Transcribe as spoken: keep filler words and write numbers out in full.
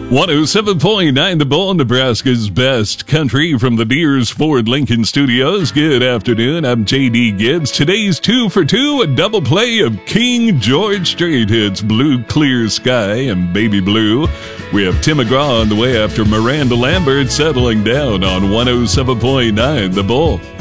one oh seven point nine The Bull, Nebraska's best country from the Deers Ford Lincoln Studios. Good afternoon, I'm J D Gibbs. Today's two for two, a double play of King George straight hits, Blue Clear Sky and Baby Blue. We have Tim McGraw on the way after Miranda Lambert settling down on one oh seven point nine The Bull.